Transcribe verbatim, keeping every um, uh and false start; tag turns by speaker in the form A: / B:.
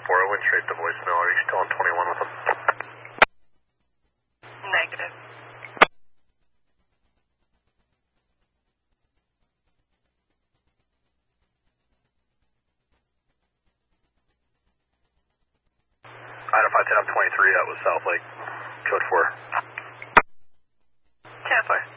A: four, I went straight to voicemail. Are you still on twenty-one with him?
B: Negative.
A: Item five ten, I'm twenty-three, that was South Lake, code four.
B: ten four.